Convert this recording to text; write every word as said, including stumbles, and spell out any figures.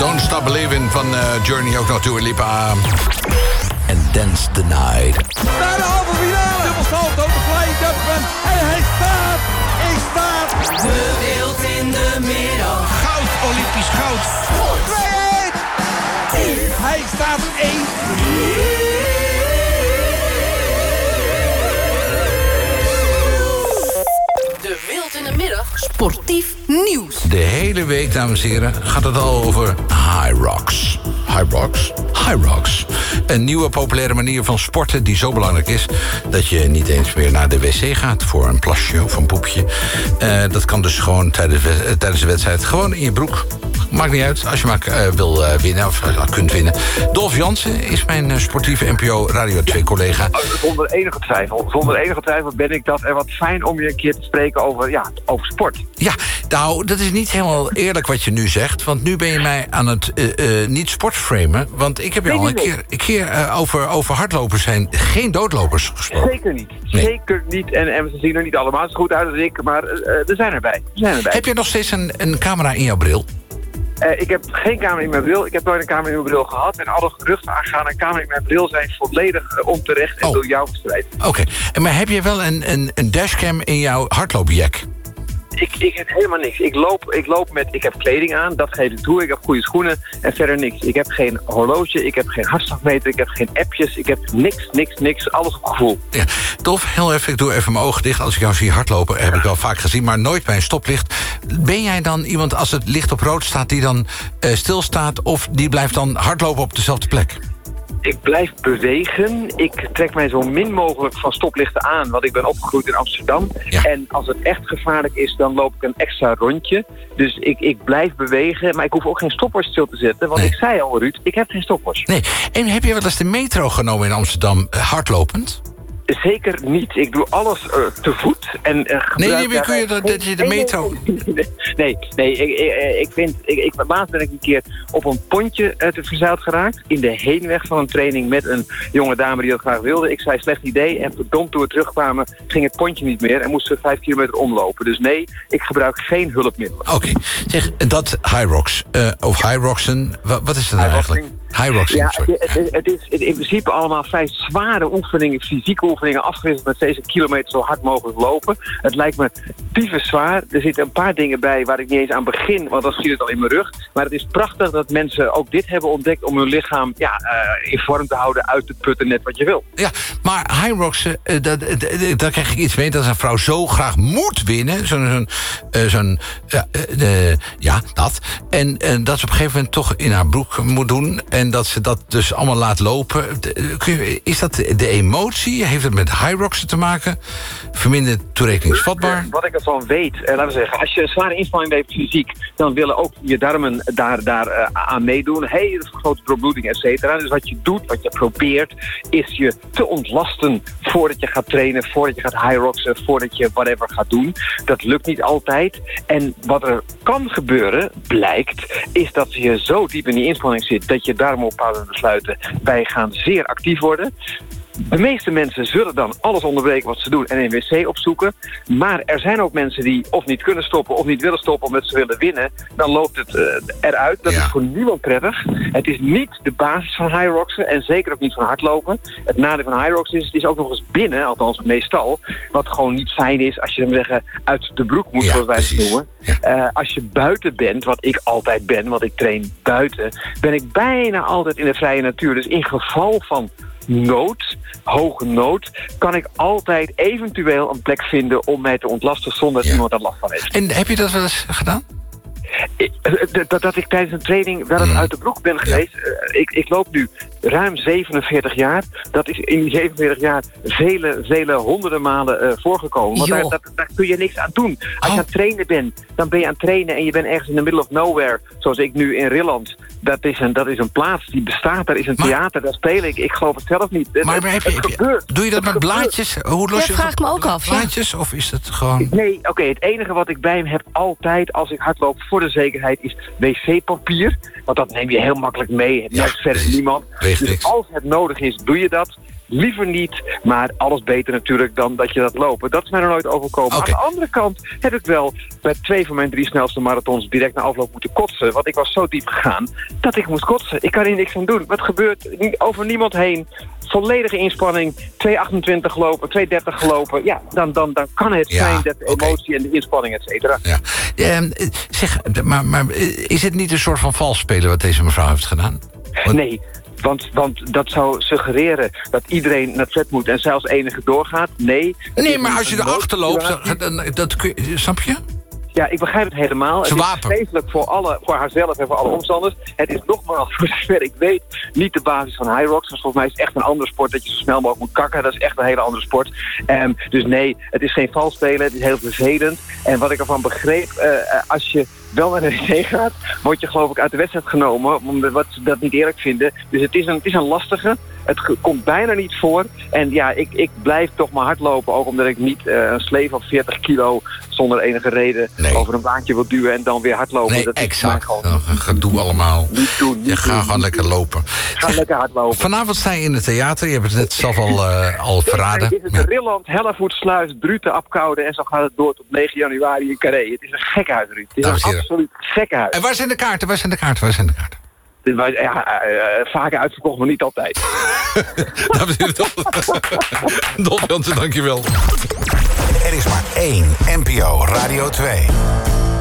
Don't Stop Believing van uh, Journey, ook nog Dua Lipa. En Dance the Night. Naar de halve finale. Dubbel salto, de flying Dutchman. En hij staat, hij staat. De wild in de middag. Goud, Olympisch goud. twee één. Hij staat één. De wild in de middag. Sportief nieuws. De hele week, dames en heren, gaat het al over High Rocks. High Rocks? High Rocks. Een nieuwe populaire manier van sporten die zo belangrijk is dat je niet eens meer naar de wc gaat voor een plasje of een poepje. Uh, dat kan dus gewoon tijdens, uh, tijdens de wedstrijd gewoon in je broek. Maakt niet uit, als je maar uh, wil uh, winnen of uh, kunt winnen. Dolf Jansen is mijn uh, sportieve N P O Radio twee-collega. Zonder enige twijfel, zonder enige twijfel ben ik dat. En wat fijn om je een keer te spreken over, ja, over sport. Ja, nou, dat is niet helemaal eerlijk wat je nu zegt. Want nu ben je mij aan het uh, uh, niet sportframen. Want ik heb je nee, al een nee, keer, een keer uh, over, over hardlopers zijn geen doodlopers gesproken. Zeker niet, nee. zeker niet. En, en ze zien er niet allemaal zo goed uit als ik, maar uh, er zijn erbij. Er zijn erbij. Heb je nog steeds een, een camera in jouw bril? Uh, ik heb geen camera in mijn bril. Ik heb nooit een camera in mijn bril gehad. En alle geruchten aangaan een camera in mijn bril zijn volledig uh, onterecht en oh. door jou verspreid. Oké, okay. Maar heb je wel een, een, een dashcam in jouw hardloopjack? Ik, ik heb helemaal niks. Ik loop, ik loop met, ik heb kleding aan, dat geef ik toe. Ik heb goede schoenen en verder niks. Ik heb geen horloge, ik heb geen hartslagmeter, ik heb geen appjes. Ik heb niks, niks, niks. Alles op gevoel. Ja, Dolf, heel even, ik doe even mijn ogen dicht. Als ik jou zie hardlopen, heb ik wel vaak gezien, maar nooit bij een stoplicht. Ben jij dan iemand, als het licht op rood staat, die dan uh, stilstaat of die blijft dan hardlopen op dezelfde plek? Ik blijf bewegen. Ik trek mij zo min mogelijk van stoplichten aan, want ik ben opgegroeid in Amsterdam. Ja. En als het echt gevaarlijk is, dan loop ik een extra rondje. Dus ik, ik blijf bewegen, maar ik hoef ook geen stopwatch stil te zetten. Want nee. ik zei al, Ruud, ik heb geen stopwatch. Nee. En heb je wel eens de metro genomen in Amsterdam uh, hardlopend? Zeker niet. Ik doe alles uh, te voet. En, uh, nee, nee, maar kun je dat, dat je de metro... Nee, nee, nee ik, ik, ik vind... Ik, ik, laatst ben ik een keer op een pontje uh, te verzeild geraakt. In de heenweg van een training met een jonge dame die dat graag wilde. Ik zei, slecht idee. En verdomd, toen we terugkwamen, ging het pontje niet meer. En moesten we vijf kilometer omlopen. Dus nee, ik gebruik geen hulpmiddelen. Oké. Okay. Zeg, dat High Rocks, uh, of High Rocksen, wat, wat is dat nou eigenlijk? High Rocksen, ja, sorry. Het, het, het is in principe allemaal vrij zware oefeningen, fysieke oefeningen, afgewisseld met steeds een kilometer zo hard mogelijk lopen. Het lijkt me tyfus zwaar. Er zitten een paar dingen bij waar ik niet eens aan begin, want dan schiet het al in mijn rug. Maar het is prachtig dat mensen ook dit hebben ontdekt om hun lichaam ja, uh, in vorm te houden, uit te putten, net wat je wil. Ja, maar High Rocks, uh, dat, uh, daar krijg ik iets mee dat een vrouw zo graag moet winnen. Zo'n, uh, zo'n uh, uh, ja, dat. En uh, dat ze op een gegeven moment toch in haar broek moet doen. En dat ze dat dus allemaal laat lopen. Is dat de emotie? Heeft het met High Rocks te maken? Verminderd toerekeningsvatbaar? Wat ik ervan weet, eh, laten we zeggen, als je een zware inspanning heeft fysiek, dan willen ook je darmen daar, daar uh, aan meedoen. Hele grote doorbloeding, et cetera. Dus wat je doet, wat je probeert, is je te ontlasten voordat je gaat trainen, voordat je gaat high rocksen, voordat je whatever gaat doen. Dat lukt niet altijd. En wat er kan gebeuren, blijkt, is dat je zo diep in die inspanning zit dat je darmen op bepaalde besluiten, wij gaan zeer actief worden. De meeste mensen zullen dan alles onderbreken wat ze doen en een wc opzoeken. Maar er zijn ook mensen die of niet kunnen stoppen of niet willen stoppen omdat ze willen winnen. Dan loopt het uh, eruit. Dat ja. is voor niemand prettig. Het is niet de basis van high rocksen en zeker ook niet van hardlopen. Het nadeel van high rocksen is, het is ook nog eens binnen, althans meestal. Wat gewoon niet fijn is als je dan zeggen uit de broek moet, ja, zoals wij het noemen. Ja. Uh, als je buiten bent, wat ik altijd ben, want ik train buiten, ben ik bijna altijd in de vrije natuur. Dus in geval van nood, hoge nood, kan ik altijd eventueel een plek vinden om mij te ontlasten zonder dat ja. iemand er last van heeft. En heb je dat wel eens gedaan? Dat, dat ik tijdens een training wel eens uit de broek ben geweest. Ja. Ik, ik loop nu ruim zevenenveertig jaar. Dat is in die zevenenveertig jaar vele, vele honderden malen uh, voorgekomen. Want daar, daar, daar kun je niks aan doen. Als oh. je aan het trainen bent, dan ben je aan het trainen en je bent ergens in the middle of nowhere. Zoals ik nu in Rilland. Dat is een, dat is een plaats die bestaat. Daar is een maar, theater, daar speel ik. Ik geloof het zelf niet. Maar, maar heb je, heb je, doe je dat het met gebeurt. blaadjes? Hoe los dat je vraag ik me ook af. Blaadjes ja. Of is het gewoon... Nee, oké. Okay, het enige wat ik bij me heb altijd als ik hardloop voor de zekerheid is wc-papier. Want dat neem je heel makkelijk mee. Het merkt ja, verder niemand. Weegt dus niks. als het nodig is, doe je dat. liever niet, maar alles beter natuurlijk dan dat je dat lopen. Dat is mij nog nooit overkomen. Okay. Aan de andere kant heb ik wel bij twee van mijn drie snelste marathons direct na afloop moeten kotsen. Want ik was zo diep gegaan dat ik moest kotsen. Ik kan hier niks aan doen. Wat gebeurt? Over niemand heen. Volledige inspanning. twee achtentwintig gelopen, twee dertig gelopen. Ja, dan, dan, dan kan het Ja, zijn dat de okay. emotie en de inspanning, et cetera. Ja. Ja, zeg, maar, maar is het niet een soort van vals spelen wat deze mevrouw heeft gedaan? Want... Nee. Want, want dat zou suggereren dat iedereen naar het vet moet en zij als enige doorgaat. Nee. Nee, maar als je erachter loopt, dan, dan, dat kun je, snap je? Ja, ik begrijp het helemaal. Het Het is is vreselijk voor, alle, voor haarzelf en voor alle omstanders. Het is nogmaals, voor zover ik weet, niet de basis van Hyrox. Dus volgens mij is het echt een andere sport dat je zo snel mogelijk moet kakken. Dat is echt een hele andere sport. Um, dus nee, het is geen vals spelen. Het is heel vervelend. En wat ik ervan begreep, uh, als je wel naar de wc gaat, word je geloof ik uit de wedstrijd genomen. Omdat wat ze dat niet eerlijk vinden. Dus het is een, het is een lastige. Het ge- komt bijna niet voor. En ja, ik, ik blijf toch maar hardlopen. Ook omdat ik niet uh, een sleef van veertig kilo zonder enige reden nee. over een baantje wil duwen en dan weer hardlopen. Nee, dat is exact. gewoon Een gedoe allemaal. Niet doen. Niet je gaat gewoon doen. lekker lopen. Ga lekker hardlopen. Vanavond sta je in het theater. Je hebt het net zelf al, uh, al verraden. Dit is het Ja. Rilland, Hellevoetsluis, Druten, Apkoude en zo gaat het door tot negen januari in Carré. Het is een gekhuis, Ruud. Het is Dames en een heren. absoluut gekhuis. En waar zijn de kaarten? Waar zijn de kaarten? Waar zijn de kaarten? Dit was ja, uh, vaker uitverkocht, maar niet altijd. Dames en heren, Dolf Jansen, dankjewel. Er is maar één N P O Radio twee.